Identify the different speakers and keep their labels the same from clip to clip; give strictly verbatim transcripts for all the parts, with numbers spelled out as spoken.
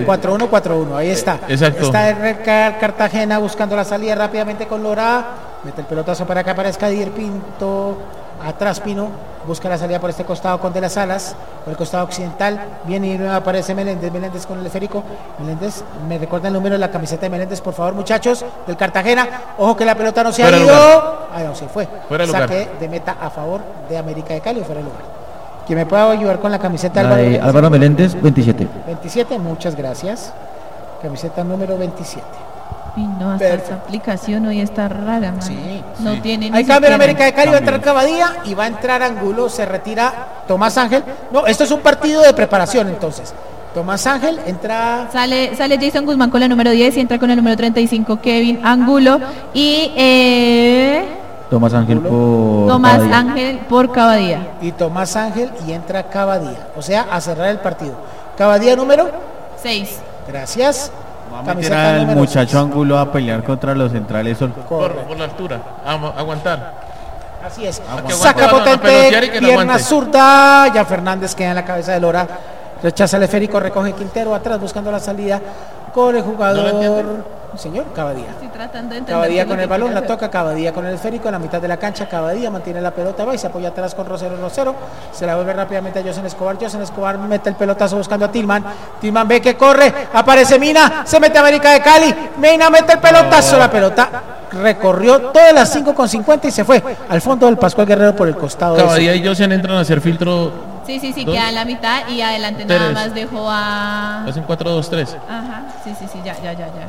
Speaker 1: cuatro uno, cuatro uno, ahí está.
Speaker 2: Eh, exacto.
Speaker 1: Está el Real Cartagena buscando la salida rápidamente con Lora. Mete el pelotazo para que aparezca Dier Pinto. Atrás Pino, busca la salida por este costado con De las Alas, por el costado occidental, viene y nuevo aparece Meléndez, Meléndez con el esférico, Meléndez, me recuerda el número de la camiseta de Meléndez, por favor muchachos, del Cartagena, ojo que la pelota no se ha ido, ah no, se fue,
Speaker 2: fuera
Speaker 1: saque
Speaker 2: lugar.
Speaker 1: de meta a favor de América de Cali, fuera de lugar. ¿Quién me pueda ayudar con la camiseta de
Speaker 3: La
Speaker 1: Álvaro
Speaker 3: de
Speaker 1: Meléndez?
Speaker 3: Álvaro Meléndez, veintisiete.
Speaker 1: veintisiete, muchas gracias, camiseta número veintisiete.
Speaker 4: Y no, hasta
Speaker 1: Perfecto.
Speaker 4: esa aplicación hoy está rara, man.
Speaker 1: Sí,
Speaker 4: no
Speaker 2: sí.
Speaker 4: tiene ni
Speaker 1: Hay cambio en
Speaker 4: siquiera-
Speaker 1: América de Cali, va a entrar
Speaker 3: Cambio.
Speaker 1: Cavadía y va a entrar Angulo, se retira Tomás Ángel. No, esto es un partido de preparación entonces. Tomás Ángel entra.
Speaker 4: Sale, sale Jason Guzmán con la número diez y entra con el número treinta y cinco Kevin Angulo y eh,
Speaker 3: Tomás Ángel por
Speaker 4: Tomás
Speaker 3: Cavadía.
Speaker 4: Ángel por Cavadía.
Speaker 1: Y Tomás Ángel y entra Cavadía. O sea, a cerrar el partido. Cavadía número.
Speaker 4: seis.
Speaker 1: Gracias.
Speaker 5: Va a meter
Speaker 1: Camiseta
Speaker 5: al
Speaker 1: número
Speaker 5: muchacho
Speaker 1: seis.
Speaker 5: Angulo a pelear contra los centrales. Sol.
Speaker 2: Por,
Speaker 1: Correcto.
Speaker 2: por la altura, a, aguantar.
Speaker 1: Así es.
Speaker 2: Aguante.
Speaker 1: Saca
Speaker 2: Aguante, a pelotear
Speaker 1: potente,
Speaker 2: y que no
Speaker 1: pierna
Speaker 2: aguante.
Speaker 1: zurda. Ya Fernández queda en la cabeza de Lora. Rechaza el esférico, recoge Quintero atrás buscando la salida con el
Speaker 2: ¿No lo
Speaker 1: jugador.
Speaker 2: entiende?
Speaker 1: Señor, Cavadía.
Speaker 4: Estoy tratando de entender
Speaker 1: Cavadía
Speaker 4: qué es
Speaker 1: con
Speaker 4: lo
Speaker 1: el
Speaker 4: que
Speaker 1: balón,
Speaker 4: quiere
Speaker 1: la
Speaker 4: hacer.
Speaker 1: toca, Cavadía con el esférico en la mitad de la cancha, Cavadía mantiene la pelota, va y se apoya atrás con Rosero, Rosero, se la vuelve rápidamente a Josen Escobar, Josen Escobar mete el pelotazo buscando a Tillman, Tillman ve que corre, aparece Mina, se mete a América de Cali, Mina mete el pelotazo, la pelota recorrió todas las cinco con cincuenta y se fue al fondo del Pascual Guerrero por el costado.
Speaker 2: Cavadía
Speaker 1: de
Speaker 2: y Josen entran a hacer filtro,
Speaker 4: Sí, sí, sí,
Speaker 2: ¿Dos?
Speaker 4: queda en la mitad y adelante nada
Speaker 2: Tres.
Speaker 4: más dejó a...
Speaker 2: hacen cuatro dos tres.
Speaker 4: Ajá, sí, sí, sí, ya, ya, ya, ya.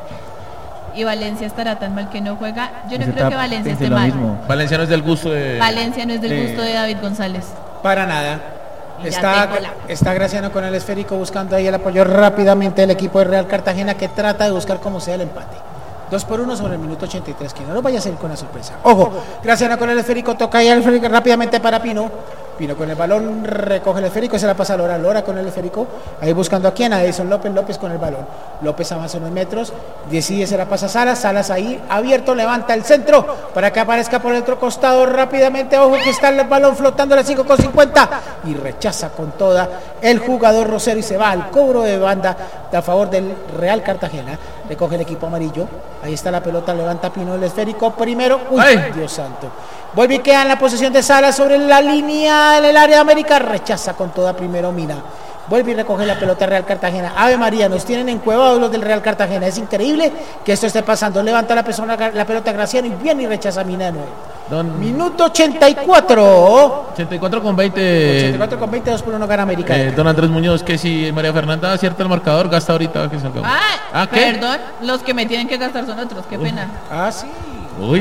Speaker 4: Y Valencia estará tan mal que no juega. Yo no
Speaker 3: Ese
Speaker 4: creo que
Speaker 3: tap-
Speaker 4: Valencia
Speaker 3: dice
Speaker 4: esté
Speaker 3: lo
Speaker 4: mal.
Speaker 3: mismo.
Speaker 2: Valenciano es del gusto de...
Speaker 4: Valencia no es del
Speaker 5: Sí.
Speaker 4: gusto de David González.
Speaker 1: Para nada.
Speaker 4: Y ya
Speaker 1: Está,
Speaker 4: tengo la-
Speaker 1: está Graciano con el esférico buscando ahí el apoyo rápidamente del equipo de Real Cartagena que trata de buscar como sea el empate. Dos por uno sobre el minuto ochenta y tres, que no nos vaya a salir con la sorpresa. Ojo, Graciano con el esférico, toca ahí el esférico rápidamente para Pino. Pino con el balón, recoge el esférico, se la pasa a Lora, Lora con el esférico, ahí buscando a quién, a Edison López, López con el balón. López avanza unos metros, decide, se la pasa a Salas, Salas ahí abierto, levanta el centro para que aparezca por el otro costado rápidamente, ojo que está el balón flotando a las cinco con cincuenta y rechaza con toda el jugador Rosero y se va al cobro de banda a favor del Real Cartagena, recoge el equipo amarillo, ahí está la pelota, levanta Pino el esférico primero, uy,
Speaker 2: ¡Ay!
Speaker 1: Dios santo. Vuelve y queda en la posesión de Salas sobre la línea en el área de América. Rechaza con toda primero Mina. Vuelve y recoge la pelota Real Cartagena. Ave María, nos tienen encuevados los del Real Cartagena. Es increíble que esto esté pasando. Levanta la, persona, la pelota Graciano y viene y rechaza Mina de nuevo.
Speaker 2: Don
Speaker 1: Minuto ochenta y cuatro.
Speaker 2: ochenta y cuatro con veinte.
Speaker 1: ochenta y cuatro con veinte, dos por uno gana América.
Speaker 2: Eh, don Andrés Muñoz, que si María Fernanda acierta el marcador, gasta ahorita que salga.
Speaker 4: Ah,
Speaker 2: ¿Ah, qué?
Speaker 4: perdón, los que me tienen que gastar son otros, qué pena.
Speaker 1: Ah, sí.
Speaker 2: Uy,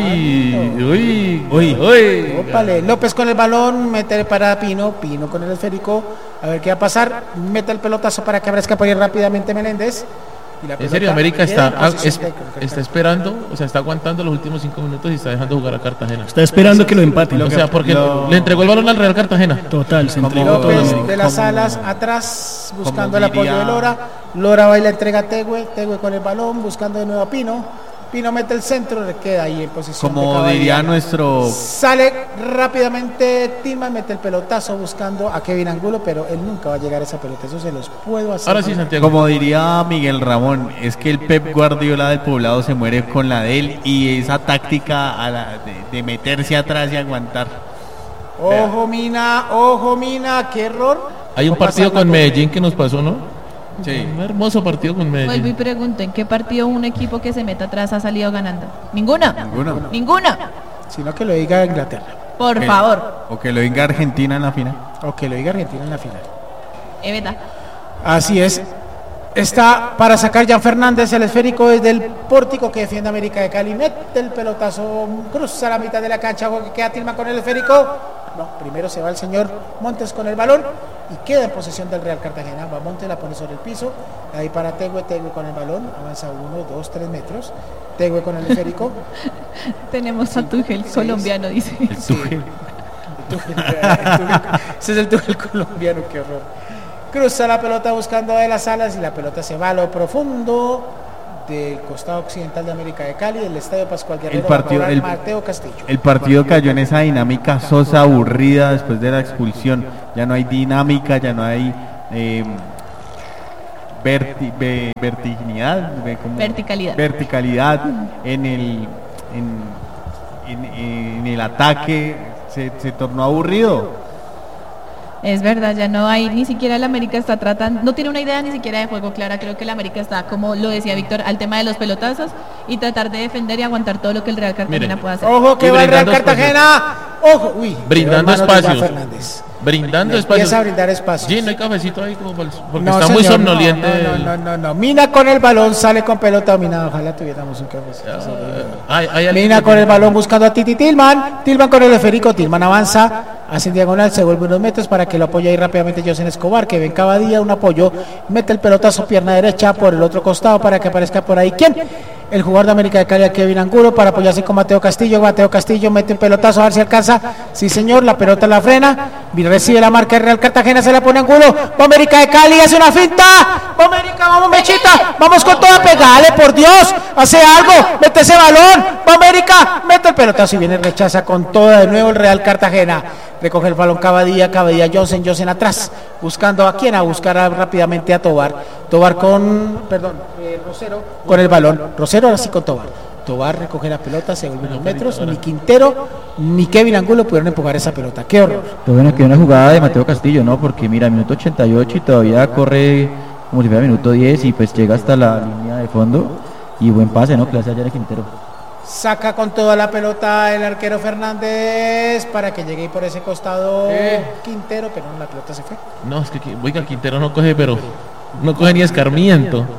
Speaker 2: uy,
Speaker 5: Uy.
Speaker 2: uy.
Speaker 1: Ópale, López con el balón, mete para Pino, Pino con el esférico, a ver qué va a pasar, mete el pelotazo para que aparezca por ahí rápidamente Meléndez. Y la
Speaker 2: En
Speaker 1: pelota
Speaker 2: serio, América
Speaker 1: queda
Speaker 2: está,
Speaker 1: en
Speaker 2: ah,
Speaker 1: posición
Speaker 2: es-
Speaker 1: de- creo que
Speaker 2: está esperando, o sea, está aguantando los últimos cinco minutos y está dejando jugar a Cartagena.
Speaker 6: Está esperando que lo empaten.
Speaker 2: O sea, porque
Speaker 5: lo-
Speaker 2: le entregó el balón al Real Cartagena.
Speaker 6: Total, se
Speaker 5: Como
Speaker 6: entregó todo.
Speaker 1: López
Speaker 5: Como-
Speaker 1: de las
Speaker 5: como-
Speaker 1: alas atrás buscando
Speaker 5: como
Speaker 1: el apoyo
Speaker 5: diría-
Speaker 1: de Lora. Lora va y le entrega a Tegüe, Tegüe con el balón buscando de nuevo a Pino. Pino mete el centro, le queda ahí en posición de
Speaker 5: Como
Speaker 1: Cavadía.
Speaker 5: diría nuestro
Speaker 1: Sale rápidamente Tillman, mete el pelotazo buscando a Kevin Angulo, pero él nunca va a llegar a esa pelota, eso se los puedo hacer.
Speaker 2: Ahora sí, Santiago.
Speaker 5: Como diría Miguel Ramón, es que el Pep Guardiola del Poblado se muere con la de él y esa táctica a la de, de meterse atrás y aguantar.
Speaker 1: Ojo Mina, ojo Mina, qué error.
Speaker 2: Hay un
Speaker 1: Está
Speaker 2: partido
Speaker 1: pasando
Speaker 2: con Medellín que nos pasó, ¿no?
Speaker 5: Sí.
Speaker 2: Un hermoso partido con
Speaker 4: Vuelvo y
Speaker 2: Medellín.
Speaker 4: pregunto, ¿en qué partido un equipo que se meta atrás ha salido ganando? ¿Ninguna?
Speaker 5: Ninguno.
Speaker 4: ¿Ninguna?
Speaker 1: Sino que lo diga Inglaterra,
Speaker 4: Por
Speaker 5: Que-
Speaker 4: favor.
Speaker 5: O que lo venga Argentina en la final.
Speaker 1: o que lo diga Argentina en la final.
Speaker 4: Es verdad.
Speaker 1: Así es. Está para sacar Jan Fernández el esférico desde el pórtico que defiende América de Cali. Mete el pelotazo, cruza la mitad de la cancha, ojo que queda Tillman con el esférico. No, primero se va el señor Montes con el balón y queda en posesión del Real Cartagena. Va Montes, la pone sobre el piso. Ahí para Tegüe, Tegüe con el balón. Avanza uno, dos, tres metros. Tegüe con el esférico.
Speaker 4: Tenemos a Tuchel
Speaker 1: seis.
Speaker 4: colombiano, dice.
Speaker 5: El Tuchel.
Speaker 1: El Tuchel, el Tuchel. Ese es el Tuchel colombiano, qué horror. Cruza la pelota buscando de las alas y la pelota se va a lo profundo del costado occidental de América de Cali, del Estadio Pascual Guerrero.
Speaker 5: El partido-
Speaker 1: va a cobrar
Speaker 5: el-
Speaker 1: Mateo Castillo.
Speaker 5: El partido cayó en esa dinámica sosa, aburrida después de la expulsión. Ya no hay dinámica, ya no hay eh, verti- ve- vertiginidad, ve como-
Speaker 4: Verticalidad.
Speaker 5: verticalidad en el en, en- en el ataque, se, se tornó aburrido.
Speaker 4: Es verdad, ya no hay, ni siquiera el América está tratando, no tiene una idea ni siquiera de juego clara. Creo que el América está, como lo decía Víctor, al tema de los pelotazos y tratar de defender y aguantar todo lo que el Real Cartagena
Speaker 2: Mire.
Speaker 4: pueda hacer.
Speaker 1: Ojo que
Speaker 2: Y
Speaker 1: va el Real
Speaker 2: brindando
Speaker 1: Cartagena. Ojo, uy.
Speaker 2: Brindando
Speaker 1: hermano de Iván
Speaker 2: espacios.
Speaker 1: Fernández.
Speaker 2: Brindando
Speaker 1: Le
Speaker 2: espacios.
Speaker 1: empieza a brindar espacios.
Speaker 2: Sí, no hay cafecito ahí como para el- porque
Speaker 1: No,
Speaker 2: está muy
Speaker 1: señor, no,
Speaker 2: somnoliente.
Speaker 1: No,
Speaker 2: el-
Speaker 1: no, no, no, no. Mina con el balón, sale con pelota dominada. Ojalá tuviéramos un cafecito.
Speaker 2: Hay- hay alguien
Speaker 1: Mina
Speaker 2: que
Speaker 1: con el
Speaker 2: tiene-
Speaker 1: balón buscando a Titi Tillman. Tillman con el esférico. Tillman avanza. Hace en diagonal, se vuelve unos metros para que lo apoye ahí rápidamente José Escobar, que ven cada día un apoyo. Mete el pelotazo pierna derecha por el otro costado para que aparezca por ahí. ¿Quién? El jugador de América de Cali, Kevin Angulo, para apoyarse con Mateo Castillo. Mateo Castillo mete un pelotazo a ver si alcanza. Sí, señor, la pelota la frena. Recibe la marca de Real Cartagena, se la pone Angulo. Va América de Cali, hace una finta. Va América, vamos Mechita. Vamos con toda, pegale, por Dios. Hace algo, mete ese balón. Va América, mete el pelotazo y viene, rechaza con toda de nuevo el Real Cartagena. Recoge el balón Cavadía, Cavadía, Johnson, Johnson atrás, buscando a quién, a buscar a- rápidamente a Tobar. Tobar con, perdón, eh, Rosero con el balón. Rosero ahora sí con Tobar. Tobar recoge la pelota, se vuelve unos metros. Ni Quintero ni Kevin Angulo pudieron empujar esa pelota. Qué horror.
Speaker 3: Qué bueno que una jugada de Mateo Castillo, ¿no? Porque mira, minuto ochenta y ocho y todavía corre como si fuera minuto diez y pues llega hasta la línea de fondo. Y buen pase, ¿no? Clase allá de Quintero.
Speaker 1: Saca con toda la pelota el arquero Fernández para que llegue ahí por ese costado
Speaker 2: Eh.
Speaker 1: Quintero, pero no, la pelota se fue.
Speaker 2: No, es que que- oiga, Quintero no coge, pero no coge ni escarmiento.
Speaker 1: No,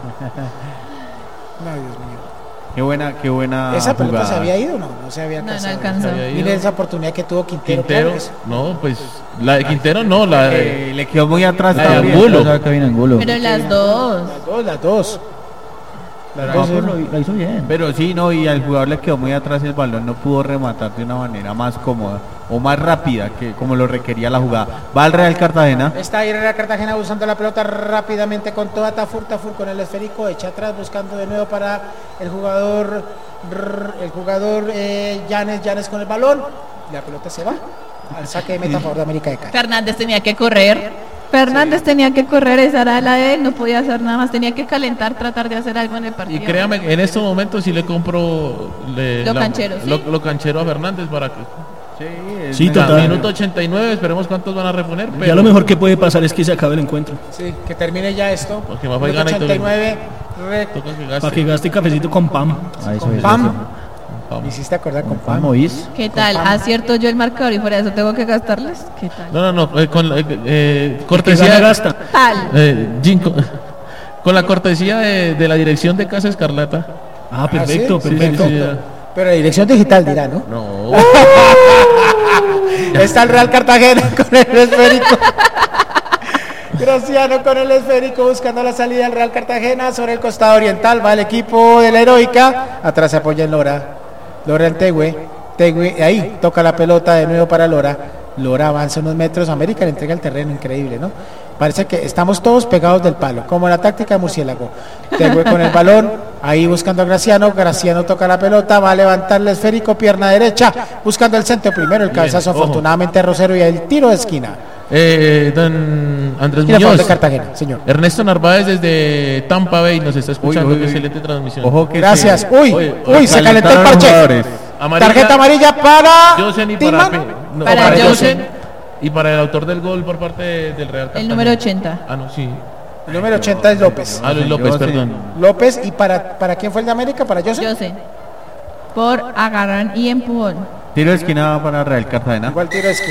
Speaker 1: Dios mío.
Speaker 5: Qué buena, qué buena
Speaker 1: ¿Esa pelota
Speaker 5: jugada.
Speaker 1: se había ido o no? No se había
Speaker 4: No, no
Speaker 1: alcanzado.
Speaker 4: alcanzó.
Speaker 2: Había ido.
Speaker 1: Mire esa oportunidad que tuvo Quintero.
Speaker 2: Quintero,
Speaker 1: claro, es-
Speaker 2: no, pues la de Quintero no, la de
Speaker 5: Eh, le quedó muy atrás
Speaker 2: La de
Speaker 5: también.
Speaker 2: Angulo.
Speaker 3: Atrás a Kevin Angulo.
Speaker 4: Pero las dos.
Speaker 1: Las dos, las dos. Las
Speaker 3: No,
Speaker 1: dos
Speaker 3: pues
Speaker 1: eran-
Speaker 3: lo, lo hizo bien.
Speaker 5: Pero sí, no, y al jugador le quedó muy atrás el balón, no pudo rematar de una manera más cómoda o más rápida que como lo requería la jugada. Va al Real Cartagena.
Speaker 1: Está ahí Real Cartagena usando la pelota rápidamente con toda Tafur, Tafur con el esférico, echa atrás buscando de nuevo para el jugador, rrr, el jugador eh, Llanes, Llanes con el balón, la pelota se va al saque de meta a favor de América de Cali.
Speaker 4: Fernández tenía que correr. Fernández tenía que correr, esa era la de él, no podía hacer nada más, tenía que calentar, tratar de hacer algo en el
Speaker 2: y
Speaker 4: partido.
Speaker 2: créame, en estos momentos sí le compro le-
Speaker 4: Lo
Speaker 2: la-
Speaker 4: canchero, ¿sí?
Speaker 2: lo, lo canchero a Fernández para que
Speaker 6: Sí,
Speaker 2: a
Speaker 6: total.
Speaker 2: minuto ochenta y nueve, esperemos cuántos van a reponer, pero
Speaker 6: Ya lo mejor que puede pasar es que se acabe el encuentro.
Speaker 1: Sí, que termine ya esto.
Speaker 2: Porque más va y
Speaker 1: Minuto
Speaker 2: gana y todo.
Speaker 1: ochenta y nueve, re-
Speaker 2: toca que gaste.
Speaker 6: Para que gaste cafecito con Pam.
Speaker 3: Ah, eso,
Speaker 1: con
Speaker 3: eso,
Speaker 1: Pam.
Speaker 3: eso.
Speaker 1: Me
Speaker 2: Vamos.
Speaker 1: hiciste acordar con
Speaker 3: Juan
Speaker 1: Pam.
Speaker 3: Mois.
Speaker 4: ¿Qué tal? ¿Acierto yo el marcador y por eso tengo que gastarles? ¿Qué tal?
Speaker 2: No, no, no, eh, con la, eh, eh,
Speaker 6: Que
Speaker 2: cortesía
Speaker 6: gana, gasta.
Speaker 4: Tal.
Speaker 2: eh, Jim, con, con la cortesía de, de la dirección de Casa Escarlata.
Speaker 6: Ah, perfecto,
Speaker 1: sí?
Speaker 2: Sí, sí,
Speaker 6: perfecto.
Speaker 2: sí, ya.
Speaker 1: Pero la dirección digital dirá, ¿no?
Speaker 2: No.
Speaker 1: Está el Real Cartagena con el esférico. Graciano con el esférico buscando la salida del Real Cartagena sobre el costado oriental. Va el equipo de la Heroica. Atrás se apoya en Lora. Lora en Tegüe. Tegüe, ahí toca la pelota de nuevo para Lora. Lora avanza unos metros. América le entrega el terreno, increíble, ¿no? Parece que estamos todos pegados del palo, como la táctica de Murciélago. Tegüe con el balón, ahí buscando a Graciano. Graciano toca la pelota, va a levantar el esférico, pierna derecha, buscando el centro primero. El cabezazo,
Speaker 2: ojo.
Speaker 1: afortunadamente, Rosero y el tiro de esquina.
Speaker 2: Eh, don Andrés
Speaker 1: Y la favor de
Speaker 2: Muñoz.
Speaker 1: Cartagena, señor.
Speaker 2: Ernesto Narváez desde Tampa Bay nos está escuchando.
Speaker 5: Uy, uy, uy.
Speaker 2: Excelente transmisión.
Speaker 5: Ojo que
Speaker 1: Gracias.
Speaker 5: se-
Speaker 1: Uy,
Speaker 2: Oye,
Speaker 1: uy, se calentó el
Speaker 5: calentaron los
Speaker 1: parche.
Speaker 5: jugadores.
Speaker 2: Amarilla,
Speaker 1: Tarjeta amarilla para
Speaker 2: Josen y
Speaker 1: Tillman.
Speaker 2: para, Pe- no,
Speaker 4: Para
Speaker 2: para
Speaker 4: Josen.
Speaker 2: Josen y para el autor del gol por parte de- del Real Cartagena.
Speaker 4: El número ochenta.
Speaker 2: Ah, no, sí.
Speaker 1: El número ochenta es López.
Speaker 2: Ah, Luis López,
Speaker 5: Josen.
Speaker 2: perdón.
Speaker 1: López, ¿y para, para quién fue el de América? ¿Para José?
Speaker 4: Yo sé. Por agarran y empujón.
Speaker 5: Tiro de esquina para Real Cartagena.
Speaker 1: Igual tiro de esquina.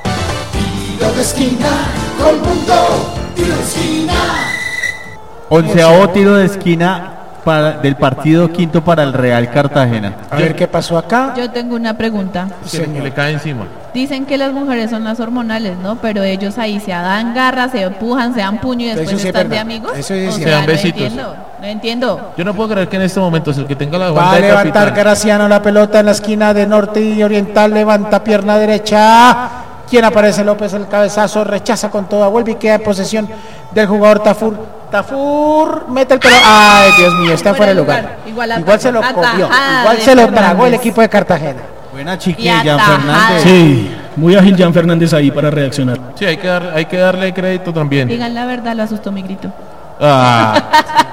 Speaker 5: Onceavo tiro de esquina para, del partido quinto para el Real Cartagena.
Speaker 1: A ver qué pasó acá.
Speaker 4: Yo tengo una pregunta.
Speaker 2: Que, que le cae encima.
Speaker 4: Dicen que las mujeres son las hormonales, ¿no? Pero ellos ahí se dan garras, se empujan, se dan puño y
Speaker 1: Eso
Speaker 4: después
Speaker 1: sí es
Speaker 4: están de
Speaker 1: verdad.
Speaker 4: amigos.
Speaker 1: Eso sí es
Speaker 4: O
Speaker 1: cierto.
Speaker 2: Se dan
Speaker 4: no
Speaker 2: besitos.
Speaker 4: entiendo, no entiendo.
Speaker 2: Yo no puedo creer que en este momento el que tenga la
Speaker 1: Va
Speaker 2: banda
Speaker 1: a
Speaker 2: de
Speaker 1: levantar
Speaker 2: capitán.
Speaker 1: Graciano la pelota en la esquina de norte y oriental, levanta pierna derecha. ¿Quién aparece? López, el cabezazo, rechaza con toda, vuelve y queda en posesión del jugador Tafur. Tafur mete el pelo. Ay, Dios mío, está fuera de lugar.
Speaker 4: Igual
Speaker 1: Igual,
Speaker 4: ataja-
Speaker 1: se lo comió,
Speaker 4: atajada
Speaker 1: igual
Speaker 4: de
Speaker 1: se lo
Speaker 4: Fernández.
Speaker 1: tragó el equipo de Cartagena.
Speaker 5: Buena
Speaker 4: Y
Speaker 5: chiquilla,
Speaker 4: atajada.
Speaker 5: Fernández.
Speaker 6: Sí, muy ágil Jan Fernández ahí para reaccionar.
Speaker 2: Sí, hay que, dar, hay que darle crédito también.
Speaker 4: Digan la verdad, lo asustó mi grito.
Speaker 2: Ah,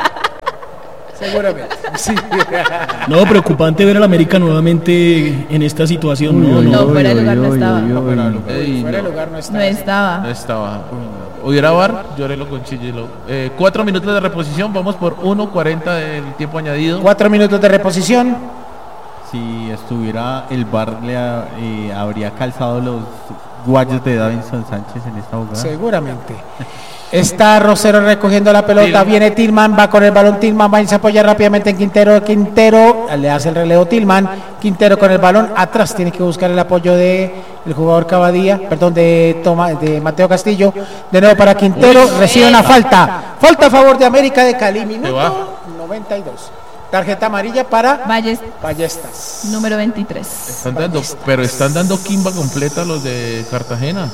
Speaker 1: Seguramente. Sí.
Speaker 6: No, preocupante ver al América nuevamente en esta situación. No,
Speaker 4: no,
Speaker 6: no.
Speaker 4: fuera de lugar no estaba.
Speaker 2: ey,
Speaker 1: Fuera de
Speaker 2: no.
Speaker 1: lugar no está.
Speaker 4: No estaba.
Speaker 2: No estaba. Hubiera bar, llórelo con chillelo. Eh, cuatro minutos de reposición, vamos por uno cuarenta del tiempo añadido.
Speaker 1: Cuatro minutos de reposición.
Speaker 5: Si estuviera el V A R, le ha- eh, habría calzado los guayos de Davinson Sánchez en esta jugada.
Speaker 1: Seguramente. Está Rosero recogiendo la pelota,
Speaker 2: Tillman.
Speaker 1: viene Tillman, va con el balón Tillman, va y se apoya rápidamente en Quintero, Quintero, le hace el relevo Tillman, Quintero con el balón, atrás tiene que buscar el apoyo de el jugador Cavadía, perdón, de Toma, de Mateo Castillo, de nuevo para Quintero, recibe una falta, falta a favor de América de Cali,
Speaker 2: va.
Speaker 1: minuto noventa y dos, tarjeta amarilla para
Speaker 4: Valles,
Speaker 1: Ballestas.
Speaker 4: número veintitrés.
Speaker 2: Están dando, pero están dando quimba completa los de Cartagena.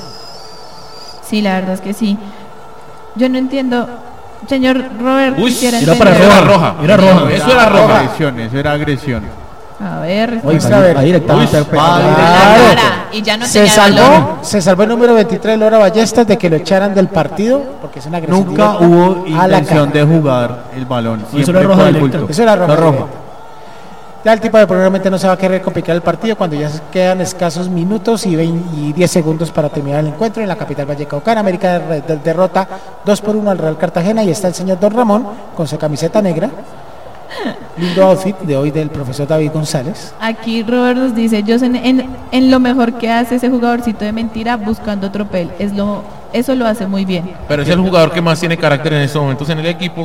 Speaker 4: Sí, la verdad es que sí. Yo no entiendo. Señor Robert,
Speaker 2: Uy,
Speaker 4: quisiera
Speaker 6: era para
Speaker 4: entender-
Speaker 2: Era
Speaker 6: roja.
Speaker 2: roja.
Speaker 6: Era roja.
Speaker 2: Eso era roja.
Speaker 5: Agresión, eso era agresión.
Speaker 4: A ver,
Speaker 3: Oye,
Speaker 1: Pues,
Speaker 3: va,
Speaker 1: a ver.
Speaker 3: va directamente al
Speaker 5: va
Speaker 3: penal.
Speaker 4: la
Speaker 1: Claro.
Speaker 4: cara, y ya no
Speaker 1: Se
Speaker 4: tenía balón.
Speaker 1: salvó, se salvó el número veintitrés, Lora Ballestas, de que lo echaran del partido, porque es una agresión
Speaker 5: Nunca
Speaker 1: directa
Speaker 5: hubo
Speaker 1: a la
Speaker 5: intención
Speaker 1: cara.
Speaker 5: de jugar el balón.
Speaker 6: Eso
Speaker 5: Siempre
Speaker 6: era roja
Speaker 5: fue al
Speaker 6: directa.
Speaker 5: bulto.
Speaker 1: Eso era roja.
Speaker 5: Era roja.
Speaker 1: directa. Ya el tipo de probablemente no se va a querer complicar el partido cuando ya quedan escasos minutos y, veinte y diez segundos para terminar el encuentro en la capital vallecaucana. América de- de- derrota dos por uno al Real Cartagena y está el señor Don Ramón con su camiseta negra. Lindo outfit de hoy del profesor David González.
Speaker 4: Aquí Robert nos dice, yo sé en, en, en lo mejor que hace ese jugadorcito de mentira buscando tropel. Es lo, eso lo hace muy bien.
Speaker 2: Pero es el jugador que más tiene carácter en estos momentos en el equipo.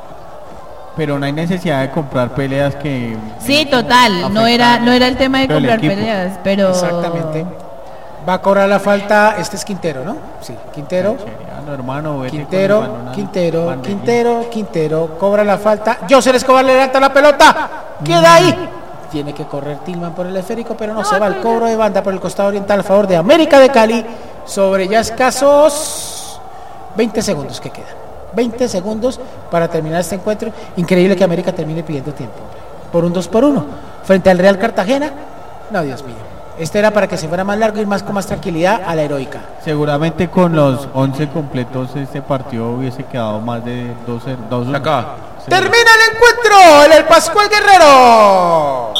Speaker 5: Pero no hay necesidad de comprar peleas que...
Speaker 4: Sí, total. No era, no era el tema de
Speaker 5: Pero el
Speaker 4: comprar
Speaker 5: equipo.
Speaker 4: peleas, pero
Speaker 1: Exactamente. Va a cobrar la falta, este es Quintero, ¿no? Sí, Quintero.
Speaker 5: Seriano, hermano, vete con el
Speaker 1: Quintero,
Speaker 5: balón al
Speaker 1: Quintero,
Speaker 5: banderín.
Speaker 1: Quintero, Quintero, cobra la falta. José Escobar le levanta la pelota. Queda ahí. Tiene que correr Tillman por el esférico, pero no se va el cobro de banda por el costado oriental a favor de América de Cali. Sobre ya escasos veinte segundos que quedan. veinte segundos para terminar este encuentro. Increíble que América termine pidiendo tiempo. Por un dos por uno. Frente al Real Cartagena. No, Dios mío. Este era para que se fuera más largo y más con más tranquilidad a la heroica.
Speaker 5: Seguramente con los once completos este partido hubiese quedado más de doce.
Speaker 2: Se acaba. Sí.
Speaker 1: Termina el encuentro en el Pascual Guerrero.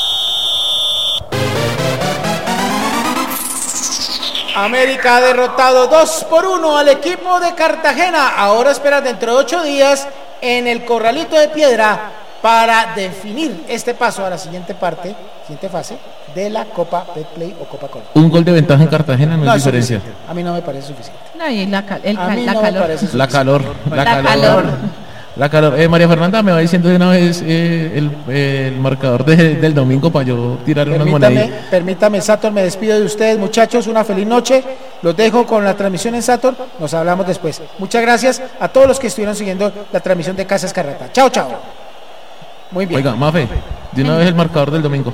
Speaker 1: América ha derrotado dos por uno al equipo de Cartagena. Ahora espera dentro de ocho días en el Corralito de Piedra para definir este paso a la siguiente parte, siguiente fase de la Copa Betplay o Copa Colombia.
Speaker 2: Un gol de ventaja en Cartagena no,
Speaker 1: No
Speaker 2: es
Speaker 1: es
Speaker 2: diferencia.
Speaker 1: suficiente. A mí no me parece suficiente.
Speaker 4: no, y la, cal- el
Speaker 1: A
Speaker 4: cal-
Speaker 1: mí
Speaker 4: la
Speaker 1: no me
Speaker 4: calor.
Speaker 1: parece
Speaker 2: La
Speaker 1: suficiente.
Speaker 2: calor, la,
Speaker 4: La
Speaker 2: calor.
Speaker 4: calor.
Speaker 2: La calor. Eh, María Fernanda, me va diciendo de una vez eh, el, eh, el marcador de- del domingo para yo tirar unas
Speaker 1: Permítame,
Speaker 2: monedas.
Speaker 1: permítame, Sator, me despido de ustedes, muchachos, una feliz noche. Los dejo con la transmisión en Sator, nos hablamos después. Muchas gracias a todos los que estuvieron siguiendo la transmisión de Casa Escarlata. Chao, chao. Muy bien.
Speaker 2: Oiga, Mafe, de una vez el marcador del domingo.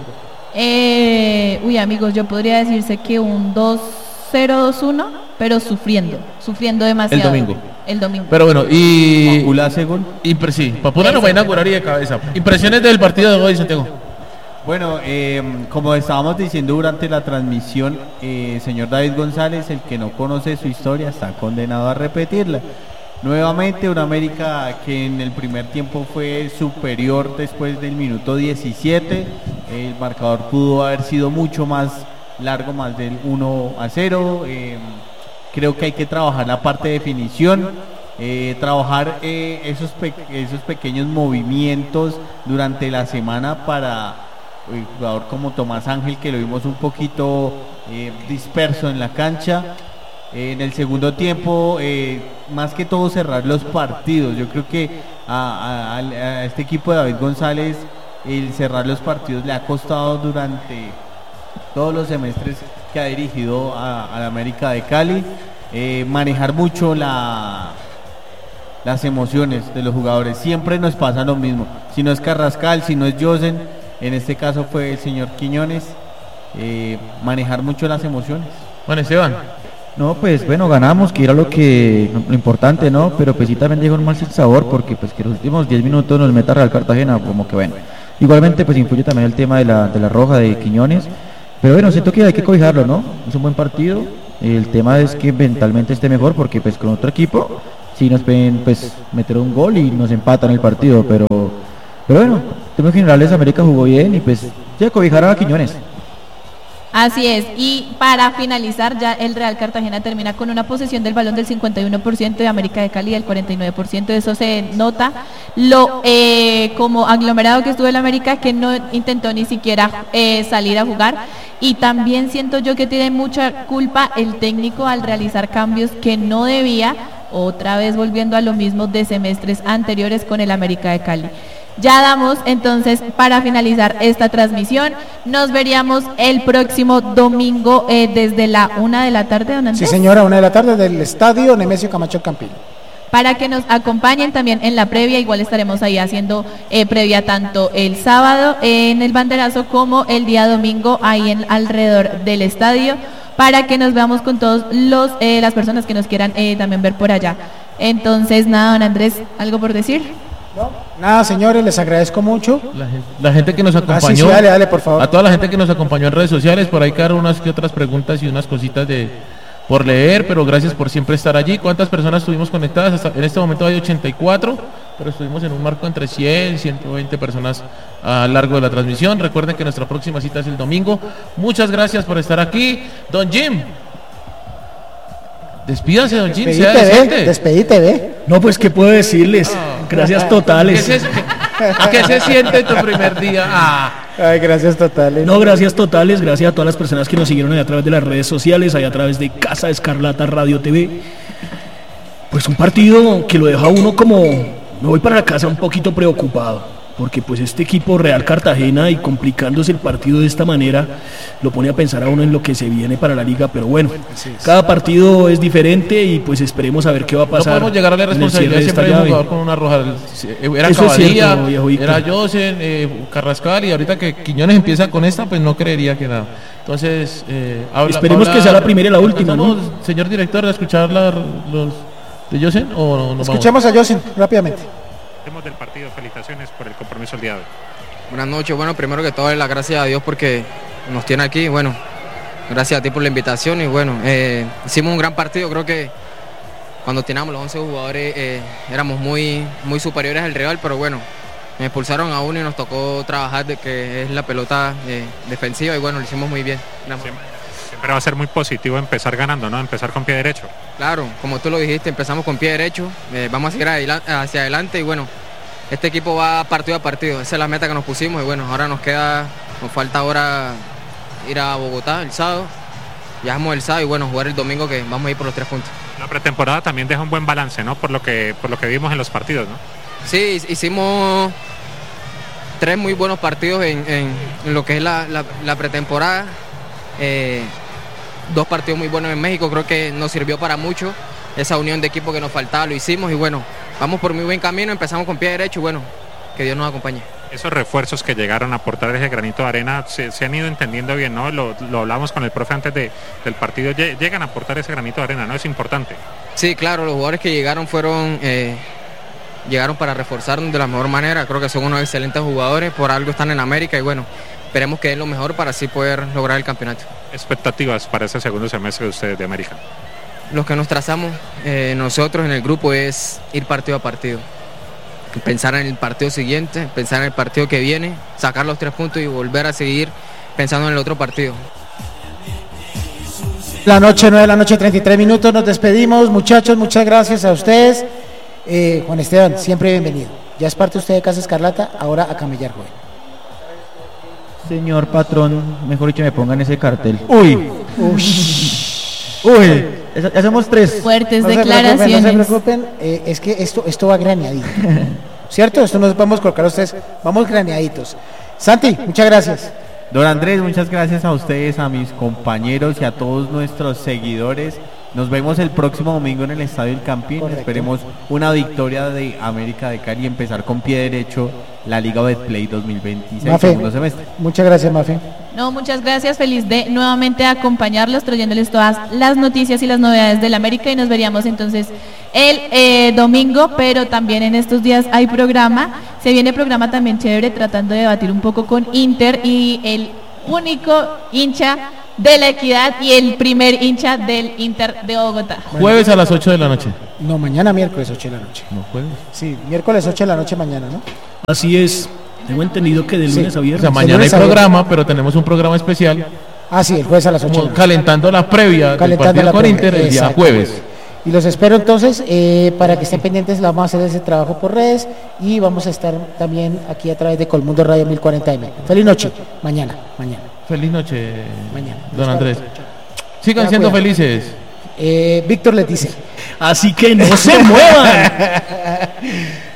Speaker 4: Eh, uy, amigos, yo podría decirse que un dos cero dos uno, pero sufriendo, sufriendo demasiado.
Speaker 2: El domingo.
Speaker 4: El domingo.
Speaker 2: Pero bueno, y...
Speaker 5: Macula hace gol.
Speaker 2: Impre- sí, Papura nos va a inaugurar y de cabeza. Impresiones del partido de hoy, Santiago.
Speaker 5: Bueno, eh, como estábamos diciendo durante la transmisión, eh, señor David González, el que no conoce su historia, está condenado a repetirla. Nuevamente, una América que en el primer tiempo fue superior después del minuto diecisiete. El marcador pudo haber sido mucho más largo, más del uno a cero. Eh, creo que hay que trabajar la parte de definición. Eh, trabajar eh, esos, pe- esos pequeños movimientos durante la semana para el jugador como Tomás Ángel, que lo vimos un poquito eh, disperso en la cancha. Eh, en el segundo tiempo, eh, más que todo cerrar los partidos. Yo creo que a, a- a este equipo de David González el cerrar los partidos le ha costado durante todos los semestres que ha dirigido a, a la América de Cali. Eh, manejar mucho la las emociones de los jugadores. Siempre nos pasa lo mismo. Si no es Carrascal, si no es Josen, en este caso fue el señor Quiñones. Eh, manejar mucho las emociones.
Speaker 2: Bueno, Esteban.
Speaker 3: No, pues bueno, ganamos, que era lo que lo importante, ¿no? Pero pues sí también llegó un mal sabor porque pues que los últimos diez minutos nos meta Real Cartagena, como que bueno. Igualmente pues influye también el tema de la, de la roja de Quiñones. Pero bueno, siento que hay que cobijarlo, ¿no? Es un buen partido. El tema es que mentalmente esté mejor porque pues con otro equipo sí nos pueden pues meter un gol y nos empatan el partido, pero pero bueno, en términos generales América jugó bien y pues ya cobijar a Quiñones.
Speaker 4: Así es, y para finalizar ya el Real Cartagena termina con una posesión del balón del cincuenta y uno por ciento de América de Cali del cuarenta y nueve por ciento, eso se nota lo eh, como aglomerado que estuvo el América, que no intentó ni siquiera eh, salir a jugar, y también siento yo que tiene mucha culpa el técnico al realizar cambios que no debía, otra vez volviendo a lo mismo de semestres anteriores con el América de Cali. Ya damos entonces para finalizar esta transmisión. Nos veríamos el próximo domingo eh, desde la una de la tarde, don Andrés.
Speaker 1: Sí, señora, una de la tarde del estadio Nemesio Camacho Campín.
Speaker 4: Para que nos acompañen también en la previa, igual estaremos ahí haciendo eh, previa tanto el sábado en el banderazo como el día domingo ahí en alrededor del estadio, para que nos veamos con todos los eh, las personas que nos quieran eh, también ver por allá. Entonces, nada, don Andrés, ¿algo por decir?
Speaker 1: No, nada, señores, les agradezco mucho.
Speaker 2: La gente, la gente que nos acompañó,
Speaker 1: ah, sí, sí, dale, dale, por favor.
Speaker 2: A toda la gente que nos acompañó en redes sociales, por ahí quedaron unas que otras preguntas y unas cositas de por leer, pero gracias por siempre estar allí. ¿Cuántas personas estuvimos conectadas? Hasta en este momento hay ochenta y cuatro, pero estuvimos en un marco entre cien, ciento veinte personas a lo largo de la transmisión. Recuerden que nuestra próxima cita es el domingo. Muchas gracias por estar aquí. Don Jim, despídase, don Jim, sea decente.
Speaker 1: Despedite, ve.
Speaker 6: No, pues, ¿qué puedo decirles? Gracias totales.
Speaker 2: ¿Qué se, qué se siente en tu primer día? Ah.
Speaker 1: Ay, gracias totales.
Speaker 6: No, gracias totales, gracias a todas las personas que nos siguieron ahí a través de las redes sociales, ahí a través de Casa Escarlata Radio T V. Pues un partido que lo deja uno como, me voy para la casa un poquito preocupado, porque pues este equipo Real Cartagena, y complicándose el partido de esta manera, lo pone a pensar a uno en lo que se viene para la liga, pero bueno, cada partido es diferente y pues esperemos a ver qué va a pasar.
Speaker 2: No podemos llegar a la responsabilidad siempre de un jugador con una roja. Era
Speaker 6: Eso
Speaker 2: Cavadilla,
Speaker 6: es cierto,
Speaker 2: era Josen, eh, Carrascal, y ahorita que Quiñones empieza con esta, pues no creería que nada. Entonces, eh, habla,
Speaker 6: esperemos
Speaker 2: habla,
Speaker 6: que sea la primera y la última, ¿no?
Speaker 2: Señor director, de escuchar la, los de Josen, o no.
Speaker 1: Escuchemos a Josen rápidamente.
Speaker 7: Del partido, felicitaciones por el compromiso el día de hoy.
Speaker 8: Buenas noches, bueno, primero que todo las gracias a Dios porque nos tiene aquí, bueno, gracias a ti por la invitación y bueno, eh, hicimos un gran partido, creo que cuando teníamos los once jugadores eh, éramos muy, muy superiores al rival, pero bueno, me expulsaron a uno y nos tocó trabajar de que es la pelota eh, defensiva y bueno, lo hicimos muy bien.
Speaker 7: Siempre, siempre va a ser muy positivo empezar ganando, ¿no? Empezar con pie derecho.
Speaker 8: Claro, como tú lo dijiste, empezamos con pie derecho, eh, vamos a seguir hacia adelante y bueno, este equipo va partido a partido, esa es la meta que nos pusimos y bueno, ahora nos queda, nos falta ahora ir a Bogotá el sábado, viajamos el sábado y bueno, jugar el domingo que vamos a ir por los tres puntos.
Speaker 7: La pretemporada también deja un buen balance, ¿no? Por lo que, por lo que vimos en los partidos, ¿no?
Speaker 8: Sí, hicimos tres muy buenos partidos en, en, en lo que es la, la, la pretemporada, eh, dos partidos muy buenos en México, creo que nos sirvió para mucho, esa unión de equipo que nos faltaba lo hicimos y bueno, vamos por muy buen camino, empezamos con pie derecho y bueno, que Dios nos acompañe.
Speaker 7: Esos refuerzos que llegaron a aportar ese granito de arena se, se han ido entendiendo bien, ¿no? Lo, lo hablamos con el profe antes de, del partido, llegan a aportar ese granito de arena, ¿no? Es importante.
Speaker 8: Sí, claro, los jugadores que llegaron fueron, eh, llegaron para reforzarnos de la mejor manera, creo que son unos excelentes jugadores, por algo están en América y bueno, esperemos que den lo mejor para así poder lograr el campeonato.
Speaker 7: ¿Expectativas para este segundo semestre de ustedes de América?
Speaker 8: Lo que nos trazamos eh, nosotros en el grupo es ir partido a partido. Pensar en el partido siguiente, pensar en el partido que viene, sacar los tres puntos y volver a seguir pensando en el otro partido.
Speaker 1: La noche, nueve de la noche, treinta y tres minutos, nos despedimos, muchachos, muchas gracias a ustedes. Eh, Juan Esteban, siempre bienvenido. Ya es parte usted de Casa Escarlata, ahora a camellar, joven.
Speaker 3: Señor patrón, mejor dicho, me pongan ese cartel.
Speaker 1: Uy, uy,
Speaker 3: uy, hacemos tres.
Speaker 4: Fuertes
Speaker 1: no
Speaker 4: declaraciones.
Speaker 1: Se preocupen, no se preocupen, eh, es que esto, esto va graneadito, ¿cierto? Esto no nos podemos colocar a ustedes, vamos graneaditos. Santi, muchas gracias.
Speaker 5: Don Andrés, muchas gracias a ustedes, a mis compañeros y a todos nuestros seguidores. Nos vemos el próximo domingo en el Estadio El Campín. Correcto. Esperemos una victoria de América de Cali y empezar con pie derecho la Liga Betplay dos mil veintiséis,
Speaker 1: Mafe,
Speaker 5: segundo semestre.
Speaker 1: Muchas gracias, Mafe.
Speaker 4: No, muchas gracias, feliz de nuevamente acompañarlos, trayéndoles todas las noticias y las novedades del América y nos veríamos entonces el eh, domingo, pero también en estos días hay programa, se viene programa también chévere tratando de debatir un poco con Inter y el único hincha de la Equidad y el primer hincha del Inter de Bogotá.
Speaker 2: Jueves a las ocho de la noche.
Speaker 1: No, mañana miércoles ocho de la noche.
Speaker 2: No jueves.
Speaker 1: Sí, miércoles ocho de la noche mañana, ¿no?
Speaker 6: Así es. Tengo entendido que de
Speaker 1: Sí.
Speaker 6: lunes a
Speaker 2: O
Speaker 6: viernes.
Speaker 2: sea, mañana hay
Speaker 1: lunes a
Speaker 2: programa, pero tenemos un programa especial
Speaker 1: Ah, sí, el jueves a las ocho. de la
Speaker 2: como
Speaker 1: noche.
Speaker 2: calentando la previa del
Speaker 1: Calentando
Speaker 2: partido
Speaker 1: la
Speaker 2: con
Speaker 1: previa,
Speaker 2: Inter el día
Speaker 1: exacto.
Speaker 2: jueves.
Speaker 1: Y los espero entonces eh, para que estén pendientes, la vamos a hacer ese trabajo por redes y vamos a estar también aquí a través de Colmundo Radio mil cuarenta M. Feliz noche, mañana, mañana.
Speaker 2: Feliz noche,
Speaker 1: Mañana.
Speaker 2: don Andrés. Sigan
Speaker 1: Ya,
Speaker 2: siendo
Speaker 1: cuidado.
Speaker 2: felices.
Speaker 1: Eh, Víctor les dice.
Speaker 6: Así que no se muevan.